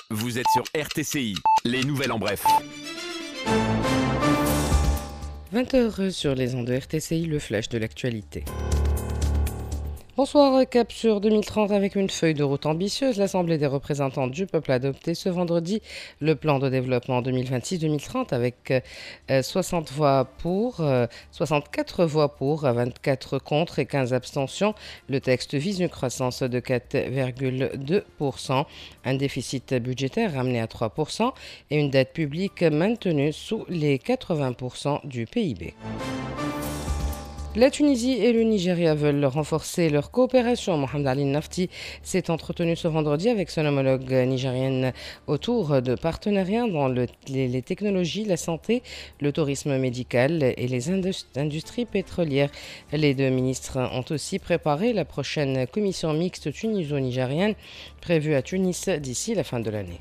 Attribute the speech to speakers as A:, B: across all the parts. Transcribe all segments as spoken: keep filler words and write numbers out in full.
A: Vous êtes sur R T C I, les nouvelles en bref.
B: vingt heures sur les ondes de R T C I, le flash de l'actualité. Bonsoir, cap sur deux mille trente avec une feuille de route ambitieuse. L'Assemblée des représentants du peuple a adopté ce vendredi le plan de développement deux mille vingt-six deux mille trente avec euh, soixante voix pour, euh, soixante-quatre voix pour, vingt-quatre contre et quinze abstentions. Le texte vise une croissance de quatre virgule deux pour cent, un déficit budgétaire ramené à trois pour cent et une dette publique maintenue sous les quatre-vingts pour cent du P I B. La Tunisie et le Nigeria veulent renforcer leur coopération. Mohamed Ali Nafti s'est entretenu ce vendredi avec son homologue nigérienne autour de partenariats dans le, les, les technologies, la santé, le tourisme médical et les industries pétrolières. Les deux ministres ont aussi préparé la prochaine commission mixte tuniso-nigérienne prévue à Tunis d'ici la fin de l'année.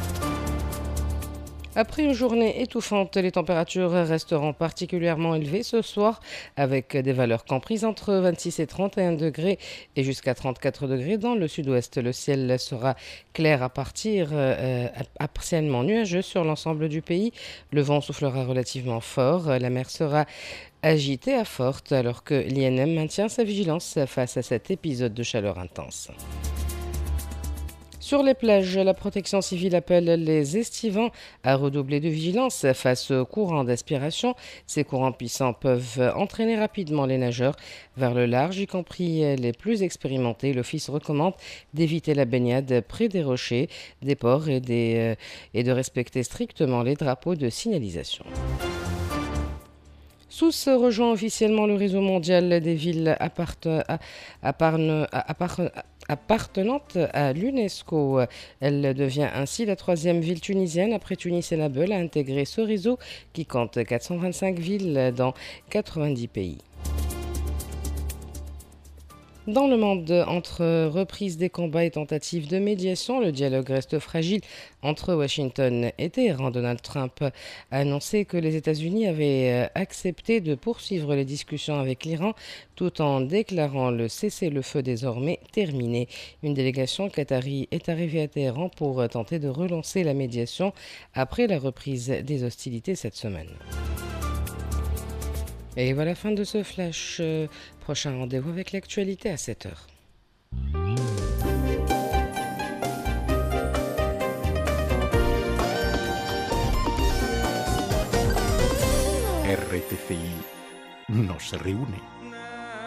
B: Après une journée étouffante, les températures resteront particulièrement élevées ce soir avec des valeurs comprises entre vingt-six et trente et un degrés et jusqu'à trente-quatre degrés dans le sud-ouest. Le ciel sera clair à partir euh, à partiellement nuageux sur l'ensemble du pays. Le vent soufflera relativement fort. La mer sera agitée à forte alors que l'I N M maintient sa vigilance face à cet épisode de chaleur intense. Sur les plages, la protection civile appelle les estivants à redoubler de vigilance face aux courants d'aspiration. Ces courants puissants peuvent entraîner rapidement les nageurs vers le large, y compris les plus expérimentés. L'Office recommande d'éviter la baignade près des rochers, des ports et, des, euh, et de respecter strictement les drapeaux de signalisation. Sousse rejoint officiellement le réseau mondial des villes apparte- apparne- appar- appartenantes à l'UNESCO. Elle devient ainsi la troisième ville tunisienne après Tunis et Nabeul à intégrer ce réseau qui compte quatre cent vingt-cinq villes dans quatre-vingt-dix pays. Dans le monde, entre reprise des combats et tentatives de médiation, le dialogue reste fragile entre Washington et Téhéran. Donald Trump a annoncé que les États-Unis avaient accepté de poursuivre les discussions avec l'Iran tout en déclarant le cessez-le-feu désormais terminé. Une délégation qatari est arrivée à Téhéran pour tenter de relancer la médiation après la reprise des hostilités cette semaine. Et voilà la fin de ce flash. Euh, prochain rendez-vous avec l'actualité à sept heures.
C: R T C I no se reúne.